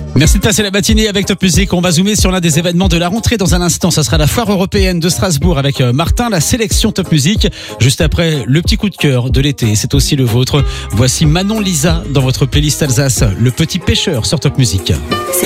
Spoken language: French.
Merci de passer la matinée avec Top Music. On va zoomer sur l'un des événements de la rentrée dans un instant. Ça sera la foire européenne de Strasbourg avec Martin, la sélection Top Music. Juste après, le petit coup de cœur de l'été, c'est aussi le vôtre. Voici Manon Lisa dans votre playlist Alsace, le petit pêcheur sur Top Music.